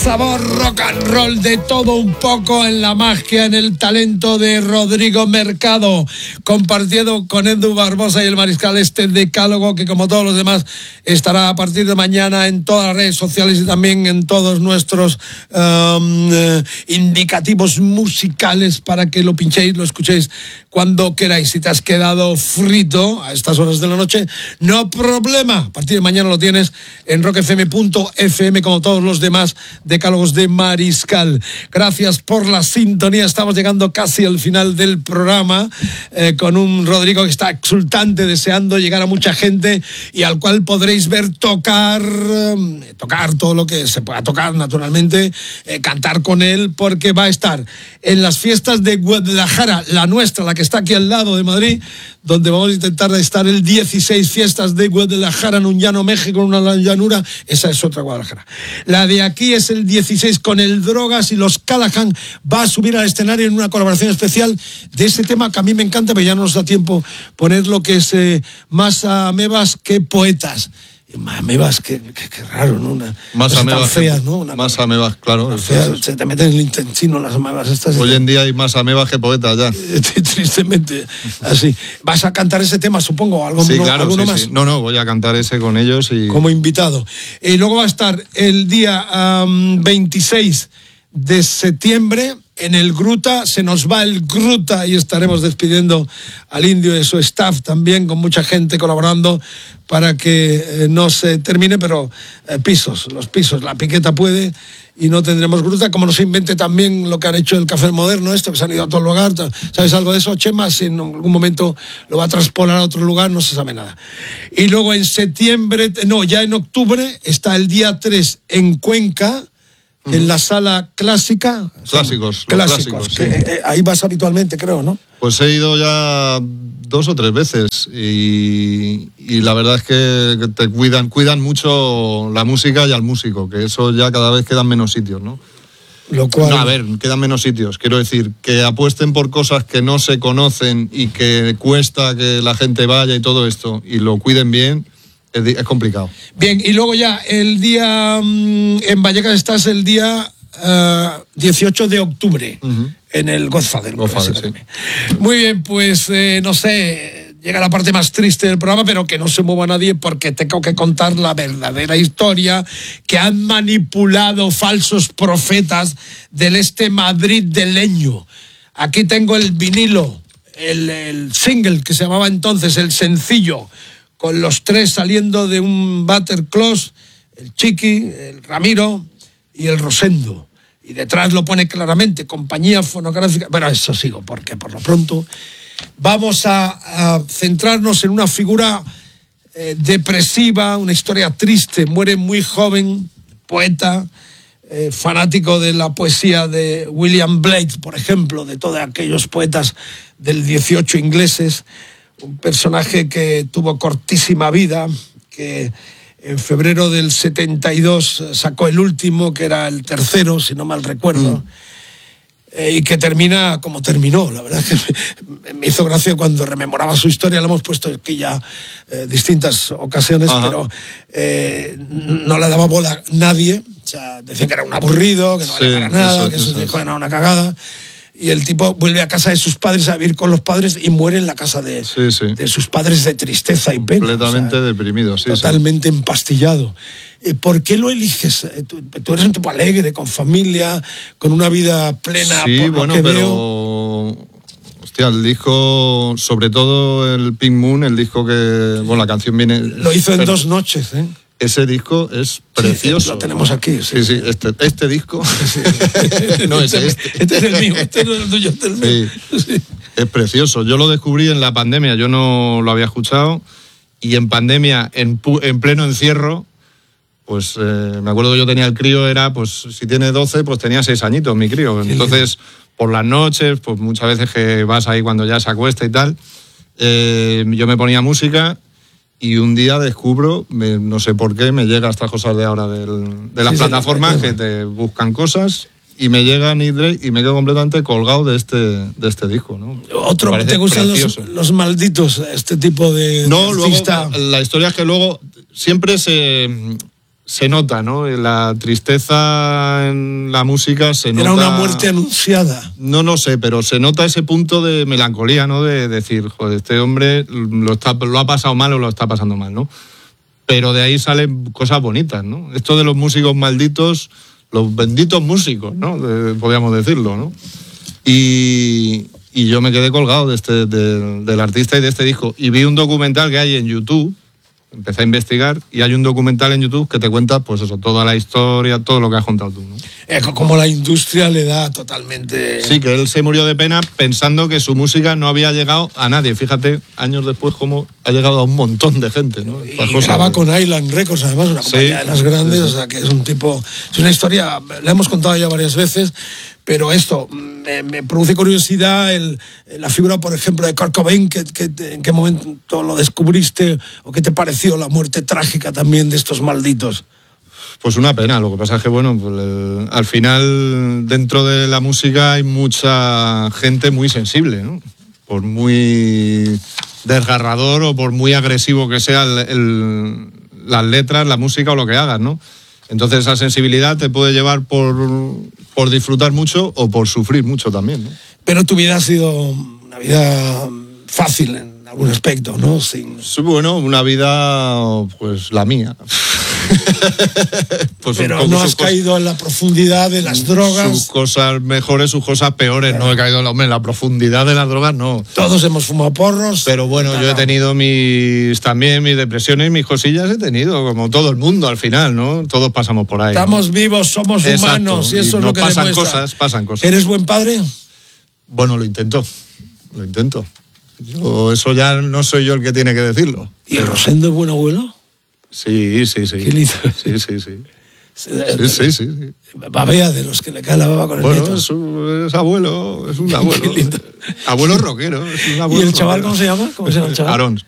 sabor rock and roll, de todo un poco, en la magia, en el talento de Rodrigo Mercado, compartiendo con Edu Barbosa y el Mariscal este decálogo que, como todos los demás, estará a partir de mañana en todas las redes sociales y también en todos nuestros indicativos musicales para que lo pinchéis, lo escuchéis cuando queráis. Si te has quedado frito a estas horas de la noche, no problema, a partir de mañana lo tienes en rockfm.fm como todos los demás decálogos de Mariscal. Gracias por la sintonía. Estamos llegando casi al final del programa con un Rodrigo que está exultante, deseando llegar a mucha gente y al cual podréis ver tocar todo lo que se pueda tocar, naturalmente, cantar con él, porque va a estar en las fiestas de Guadalajara, la nuestra, la que está aquí al lado de Madrid, donde vamos a intentar estar el 16, fiestas de Guadalajara, en un llano México, en una llanura. Esa es otra Guadalajara. La de aquí es el 16 con el Drogas, y los Callahan va a subir al escenario en una colaboración especial de ese tema que a mí me encanta, pero ya no nos da tiempo poner lo que es Más amebas que poetas. Amebas, qué raro, ¿no? Más amebas feas, ¿no? Más amebas, claro. Se te meten en el intestino las amebas estas. Hoy en día hay más amebas que poetas ya. Tristemente, así. ¿Vas a cantar ese tema, supongo? Sí, claro, ¿alguno sí, más? sí. No, voy a cantar ese con ellos y... como invitado. Y luego va a estar el día 26 de septiembre en el Gruta. Se nos va el Gruta y estaremos despidiendo al Indio y su staff también, con mucha gente colaborando para que no se termine, pero los pisos, la piqueta puede, y no tendremos Gruta, como no se invente también lo que han hecho el Café Moderno, que se han ido a todo lugar. ¿Sabes algo de eso, Chema? Si en algún momento lo va a traspolar a otro lugar, no se sabe nada. Y luego en ya en octubre, está el día 3 en Cuenca, en la sala clásica. Clásicos. Sí. Ahí vas habitualmente, creo, ¿no? Pues he ido ya 2 o 3 veces y la verdad es que te cuidan mucho la música y al músico, que eso ya cada vez quedan menos sitios, ¿no? Lo cual... No, a ver, quedan menos sitios. Quiero decir, que apuesten por cosas que no se conocen y que cuesta que la gente vaya y todo esto, y lo cuiden bien. Es complicado. Bien, y luego ya el día en Vallecas estás el día 18 de octubre, en el Godfather, sí. Muy bien, pues no sé, llega la parte más triste del programa, pero que no se mueva nadie, porque tengo que contar la verdadera historia que han manipulado falsos profetas del Madrid de leño. Aquí tengo el vinilo, el single que se llamaba entonces, el sencillo, con los 3 saliendo de un Butterclose, el Chiqui, el Ramiro y el Rosendo. Y detrás lo pone claramente, compañía fonográfica. Bueno, eso sigo, porque por lo pronto vamos a centrarnos en una figura depresiva, una historia triste. Muere muy joven, poeta, fanático de la poesía de William Blake, por ejemplo, de todos aquellos poetas del 18 ingleses. Un personaje que tuvo cortísima vida, que en febrero del 72 sacó el último, que era el tercero, si no mal recuerdo, y que termina como terminó. La verdad es que me hizo gracia cuando rememoraba su historia. La hemos puesto aquí ya distintas ocasiones, pero no le daba bola nadie. O sea, decían que era un aburrido, que no valía para nada, que sus hijos eran una cagada. Y el tipo vuelve a casa de sus padres a vivir con los padres y muere en la casa de sus padres de tristeza y pena. Completamente deprimido, totalmente empastillado. ¿Por qué lo eliges? Tú eres un tipo alegre, con familia, con una vida plena. Sí, bueno, pero... Hostia, el disco, sobre todo el Pink Moon, el disco que... Bueno, la canción viene... Lo hizo en 2 noches, ¿eh? Ese disco es precioso. Sí, lo tenemos aquí. Sí, este disco. No, este es el mío, este no es el tuyo, este es el mío. Sí. Es precioso. Yo lo descubrí en la pandemia, yo no lo había escuchado, y en pandemia, en pleno encierro, pues me acuerdo que yo tenía el crío, era, pues si tiene 12, pues tenía 6 añitos mi crío. Entonces, por las noches, pues muchas veces que vas ahí cuando ya se acuesta y tal, yo me ponía música. Y un día descubro, no sé por qué, me llega estas cosas de ahora de las plataformas que te buscan cosas, y me llega Nick Drake y me quedo completamente colgado de este disco, ¿no? Otro, ¿te gustan los malditos, este tipo de no, artista? Luego, la historia es que luego siempre se nota, ¿no? La tristeza en la música se nota. Era una muerte anunciada. No lo sé, pero se nota ese punto de melancolía, ¿no? De decir, joder, este hombre lo ha pasado mal o lo está pasando mal, ¿no? Pero de ahí salen cosas bonitas, ¿no? Esto de los músicos malditos, los benditos músicos, ¿no? Podríamos decirlo, ¿no? Y yo me quedé colgado del artista y de este disco. Y vi un documental que hay en YouTube. Empecé a investigar y hay un documental en YouTube que te cuenta, pues eso, toda la historia, todo lo que has contado tú, ¿no? Como la industria le da totalmente... Sí, que él se murió de pena pensando que su música no había llegado a nadie. Fíjate, años después, cómo ha llegado a un montón de gente, ¿no? Y graba con Island Records, además, una compañía de las grandes, o sea, que es un tipo... Es una historia, la hemos contado ya varias veces, pero esto me produce curiosidad la figura, por ejemplo, de Kurt Cobain, ¿en qué momento lo descubriste o qué te pareció la muerte trágica también de estos malditos? Pues una pena, lo que pasa es que, bueno, pues, al final dentro de la música hay mucha gente muy sensible, ¿no? Por muy desgarrador o por muy agresivo que sea las letras, la música o lo que hagas, ¿no? Entonces esa sensibilidad te puede llevar por disfrutar mucho o por sufrir mucho también, ¿no? Pero tu vida ha sido una vida fácil en algún aspecto, ¿no? Bueno, una vida, pues la mía. Pues pero no has caído en la profundidad de las drogas. Sus cosas mejores, sus cosas peores. Claro. No he caído en la profundidad de las drogas, no. Todos hemos fumado porros. Pero bueno, yo he tenido mis depresiones, mis cosillas he tenido, como todo el mundo al final, ¿no? Todos pasamos por ahí. Estamos vivos, somos humanos. Y eso es lo que pasan demuestra. Pasan cosas. ¿Eres buen padre? Bueno, lo intento. Eso ya no soy yo el que tiene que decirlo. ¿Y Rosendo es buen abuelo? Sí. Qué lindo. Sí. Babea de los que le cae la baba con el nieto. Es un abuelo. Qué lindo. Abuelo rockero. Es un abuelo ¿Y el chaval rockero. cómo se llama? ¿Cómo se llama el chaval? Aarón.